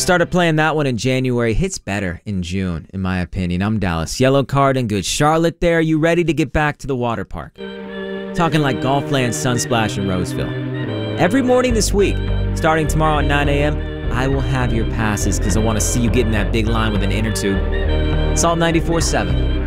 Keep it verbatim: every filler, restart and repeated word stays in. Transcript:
Started playing that one in January. Hits better in June, in my opinion. I'm Dallas. Yellow card and good. Charlotte there. You ready to get back to the water park? Talking like Golfland Sunsplash in Roseville. Every morning this week, starting tomorrow at nine a.m., I will have your passes because I want to see you get in that big line with an inner tube. Salt ninety-four point seven.